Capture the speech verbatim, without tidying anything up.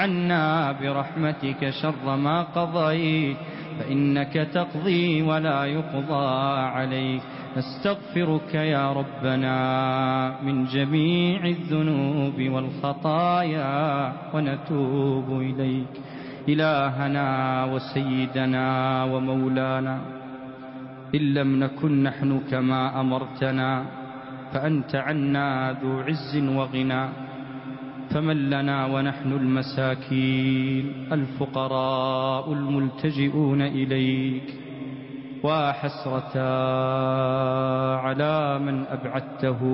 عنا برحمتك شر ما قضيت فإنك تقضي ولا يقضى عليك. نستغفرك يا ربنا من جميع الذنوب والخطايا ونتوب إليك إلهنا وسيدنا ومولانا. إن لم نكن نحن كما أمرتنا فأنت عنا ذو عز وغنى، فمن لنا ونحن المساكين الفقراء الملتجئون إليك. وحسرة على من أبعدته